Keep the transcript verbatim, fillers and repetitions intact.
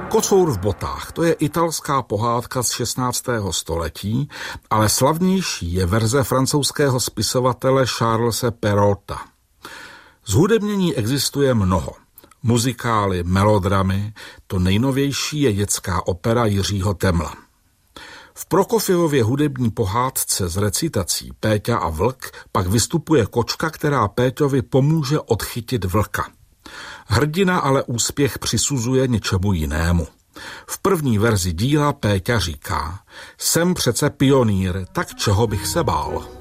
Kocour v botách, to je italská pohádka z šestnáctého století, ale slavnější je verze francouzského spisovatele Charlese Perraulta. Zhudebnění existuje mnoho. Muzikály, melodramy, to nejnovější je dětská opera Jiřího Temla. V Prokofjevově hudební pohádce s recitací Péťa a vlk pak vystupuje kočka, která Péťovi pomůže odchytit vlka. Hrdina ale úspěch přisuzuje něčemu jinému. V první verzi díla Péťa říká: jsem přece pionýr, tak čeho bych se bál.